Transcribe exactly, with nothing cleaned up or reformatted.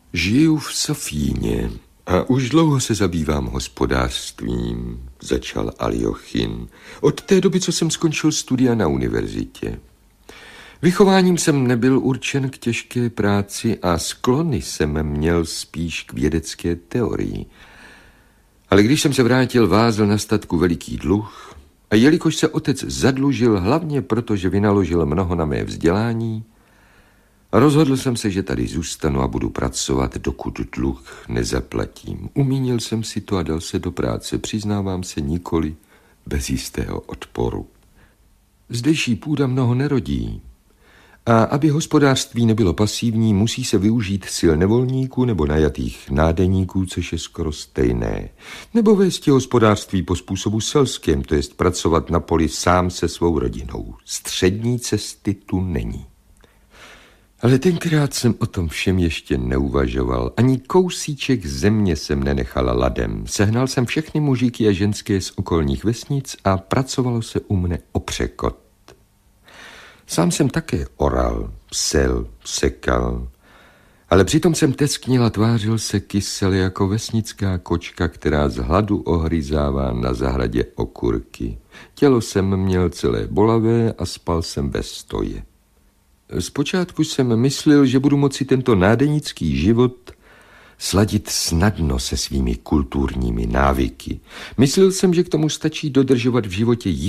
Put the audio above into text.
Žiju v Sofíně a už dlouho se zabývám hospodářstvím, začal Aljochin. Od té doby, co jsem skončil studia na univerzitě. Vychováním jsem nebyl určen k těžké práci a sklony jsem měl spíš k vědecké teorii. Ale když jsem se vrátil, vázl na statku veliký dluh a jelikož se otec zadlužil hlavně proto, že vynaložil mnoho na mé vzdělání, rozhodl jsem se, že tady zůstanu a budu pracovat, dokud dluh nezaplatím. Umínil jsem si to a dal se do práce, přiznávám se, nikoli bez jistého odporu. Zdejší půda mnoho nerodí. A aby hospodářství nebylo pasivní, musí se využít sil nevolníků nebo najatých nádeníků, což je skoro stejné. Nebo vésti hospodářství po způsobu selském, to jest pracovat na poli sám se svou rodinou. Střední cesty tu není. Ale tenkrát jsem o tom všem ještě neuvažoval. Ani kousíček země jsem nenechal ladem. Sehnal jsem všechny mužíky a ženské z okolních vesnic a pracovalo se u mne o překot. Sám jsem také oral, psel, sekal, ale přitom jsem tesknil a tvářil se kysel jako vesnická kočka, která z hladu ohryzává na zahradě okurky. Tělo jsem měl celé bolavé a spal jsem bez stoje. Zpočátku jsem myslel, že budu moci tento nádenický život sladit snadno se svými kulturními návyky. Myslel jsem, že k tomu stačí dodržovat v životě